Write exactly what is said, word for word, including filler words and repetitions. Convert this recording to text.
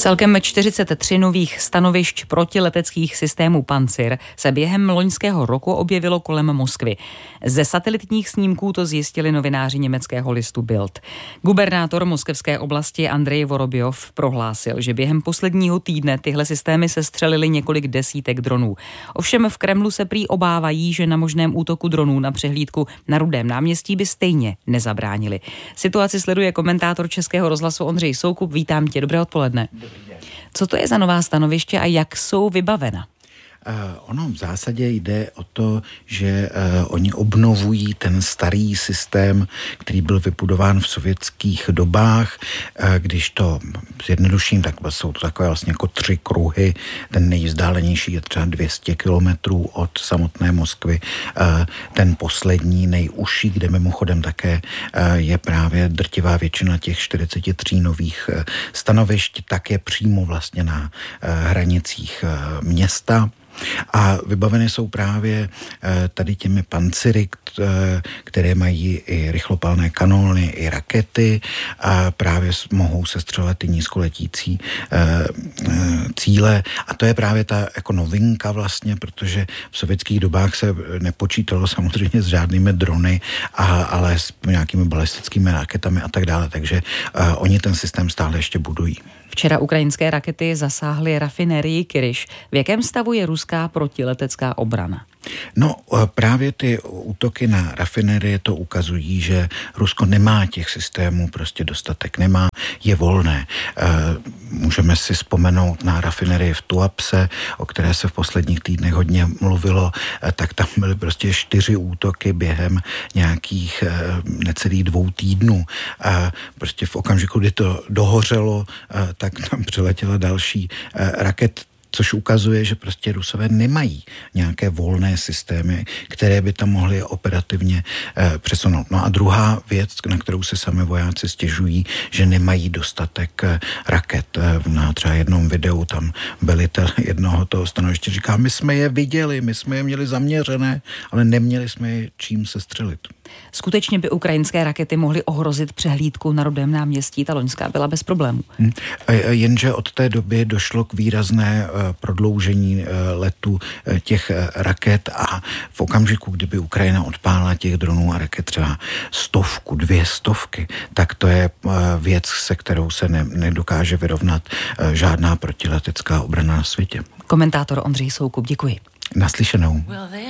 Celkem čtyřicet tři nových stanovišť protileteckých systémů Pancir se během loňského roku objevilo kolem Moskvy. Ze satelitních snímků to zjistili novináři německého listu Bild. Gubernátor moskevské oblasti Andrej Vorobjov prohlásil, že během posledního týdne tyhle systémy sestřelily několik desítek dronů. Ovšem v Kremlu se prý obávají, že na možném útoku dronů na přehlídku na Rudém náměstí by stejně nezabránili. Situaci sleduje komentátor Českého rozhlasu Ondřej Soukup. Vítám tě, dobré odpoledne. Co to je za nová stanoviště a jak jsou vybavena? Uh, ono v zásadě jde o to, že uh, oni obnovují ten starý systém, který byl vybudován v sovětských dobách. Uh, když to zjednoduším, tak jsou to takové vlastně jako tři kruhy. Ten nejvzdálenější je třeba dvě stě kilometrů od samotné Moskvy. Uh, ten poslední, nejužší, kde mimochodem také uh, je právě drtivá většina těch čtyřicet tři nových uh, stanovišť, tak je přímo vlastně na uh, hranicích uh, města. A vybaveny jsou právě tady těmi Panciry, které mají i rychlopálné kanóny, i rakety a právě mohou sestřelovat i nízkoletící cíle. A to je právě ta jako novinka vlastně, protože v sovětských dobách se nepočítalo samozřejmě s žádnými drony, ale s nějakými balistickými raketami a tak dále. Takže oni ten systém stále ještě budují. Včera ukrajinské rakety zasáhly rafinérii Kyryš. V jakém stavu je ruská protiletecká obrana? No právě ty útoky na rafinérie to ukazují, že Rusko nemá těch systémů prostě dostatek, nemá, je volné. Můžeme si vzpomenout na rafinérii v Tuapse, o které se v posledních týdnech hodně mluvilo, tak tam byly prostě čtyři útoky během nějakých necelých dvou týdnů. Prostě v okamžiku, kdy to dohořelo, tak tam přiletěla další raket, což ukazuje, že prostě Rusové nemají nějaké volné systémy, které by tam mohly operativně eh, přesunout. No a druhá věc, na kterou se sami vojáci stěžují, že nemají dostatek eh, raket. Eh, na třeba jednom videu tam velitel jednoho toho stanoviště říká, my jsme je viděli, my jsme je měli zaměřené, ale neměli jsme je čím sestřelit. Skutečně by ukrajinské rakety mohly ohrozit přehlídku na Rudém náměstí, ta loňská byla bez problémů. Hmm. Jenže od té doby došlo k výrazné prodloužení letu těch raket a v okamžiku, kdyby Ukrajina odpálila těch dronů a raket třeba stovku, dvě stovky, tak to je věc, se kterou se ne, nedokáže vyrovnat žádná protiletecká obrana na světě. Komentátor Ondřej Soukup, děkuji. Naslyšenou.